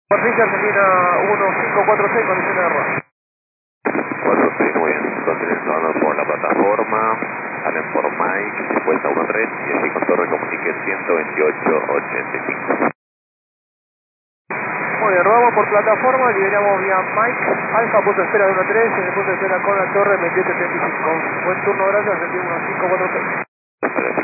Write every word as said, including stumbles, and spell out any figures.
Superficie Argentina uno cinco cuatro seis, condición de error. cuatro seis, muy bien. Continúen hablando por la plataforma, hablen por Mike, cincuenta uno tres, y así con torre comunique ciento veintiocho ochenta y cinco. Muy bien, rodamos por plataforma, liberamos vía Mike, Alfa, punto de espera de uno tres, en el punto de espera con la torre veintiocho ochenta y cinco. Buen turno, gracias, Argentina uno cinco cuatro seis.